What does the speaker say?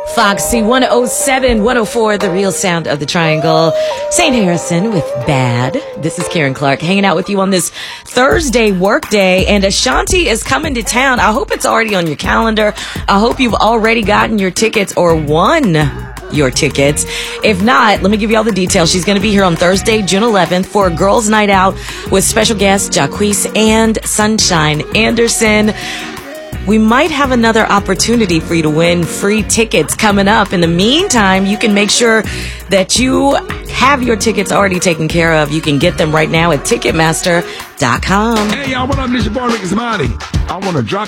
Foxy 107, 104, the real sound of the triangle. St. Harrison with Bad. This is Karen Clark hanging out with you on this Thursday work day. And Ashanti is coming to town. I hope it's already on your calendar. I hope you've already gotten your tickets or won your tickets. If not, let me give you all the details. She's going to be here on Thursday, June 11th for a girls' night out with special guests Jacquees and Sunshine Anderson. We might have another opportunity for you to win free tickets coming up. In the meantime, you can make sure that you have your tickets already taken care of. You can get them right now at Ticketmaster.com. Hey, y'all, what up? This your boy Rick Zamani. I want to drop